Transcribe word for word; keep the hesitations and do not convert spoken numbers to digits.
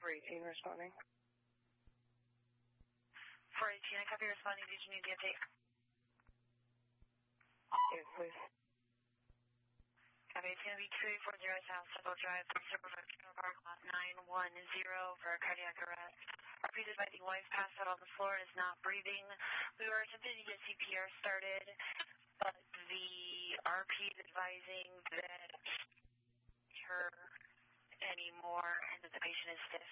four eighteen responding. four eighteen, I copy responding. Did you need the update? Yes, please. Copy, it's going to be two eight four zero South Central Drive, Silver Park, lot nine one zero for a cardiac arrest. Repeat advising wife passed out on the floor and is not breathing. We were attempting to get C P R started, but the R P is advising that her anymore and that the patient is dead.